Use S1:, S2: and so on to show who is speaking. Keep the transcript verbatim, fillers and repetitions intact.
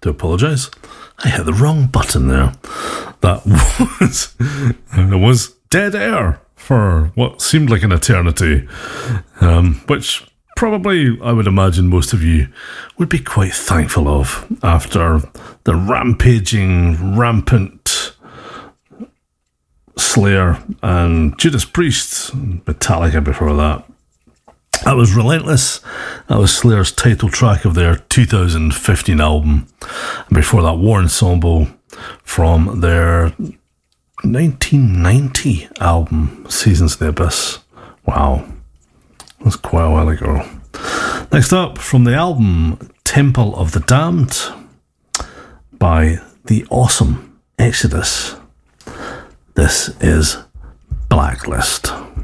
S1: do apologise. I hit the wrong button there. That was it was dead air for what seemed like an eternity, um, which probably I would imagine most of you would be quite thankful of after the rampaging, rampant Slayer and Judas Priest, Metallica before that. That was Relentless. That was Slayer's title track of their two thousand fifteen album. And before that, War Ensemble from their nineteen ninety album, Seasons of the Abyss. Wow. That's quite a while ago. Next up, from the album Temple of the Damned by the awesome Exodus, this is Blacklist.